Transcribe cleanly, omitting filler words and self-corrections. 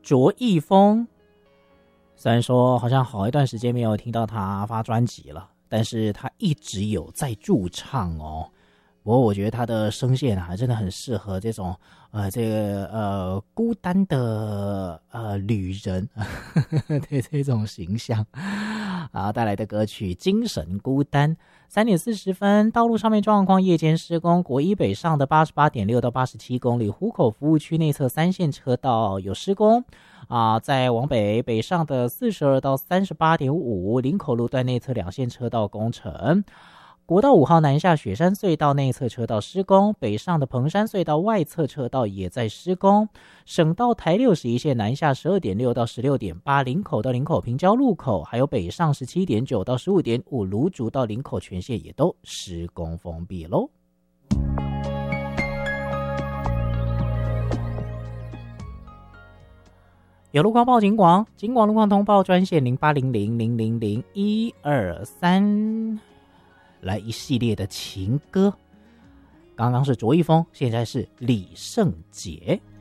卓一峰。虽然说好像好一段时间没有听到他发专辑了，但是他一直有在驻唱哦。不过我觉得他的声线啊，真的很适合这种孤单的旅人对这种形象啊带来的歌曲《精神孤单》。3点40分，道路上面状况，夜间施工，国一北上的 88.6 到87公里，湖口服务区内侧3线车道有施工啊，在往北上的42到 38.5 林口路段内侧2线车道工程。国道5号南下雪山隧道内侧车道施工，北上的彭山隧道外侧车道也在施工。省道台61线南下 12.6 到 16.8 林口到林口平交路口，还有北上 17.9 到 15.5 芦竹到林口全线也都施工封闭咯。有路况报警广路况通报专线0800000123，来一系列的情歌。刚刚是卓一峰，现在是李圣杰。